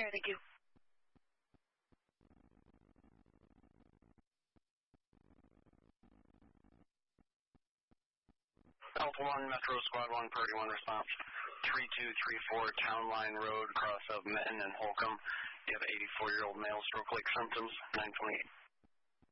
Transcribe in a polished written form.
there, thank you. Alpha 1, Metro Squad 1, Purdy 1 response. 3234 Town Line Road, cross of Mitten and Holcomb. You have an 84-year-old male, stroke-like symptoms, 928.